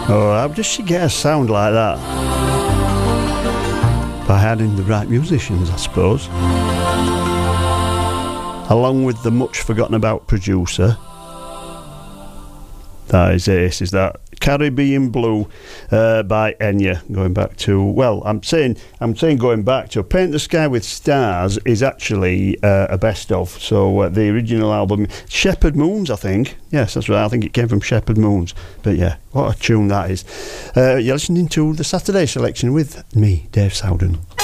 Oh, how does she get a sound like that? By adding the right musicians, I suppose. Along with the much forgotten about producer. That is ace, is that? Caribbean Blue by Enya, going back to, well, I'm saying going back to Paint the Sky with Stars is actually a best of. So the original album, Shepherd Moons, I think. Yes, that's right. I think it came from Shepherd Moons. But yeah, what a tune that is. You're listening to the Saturday Selection with me, Dave Sowden.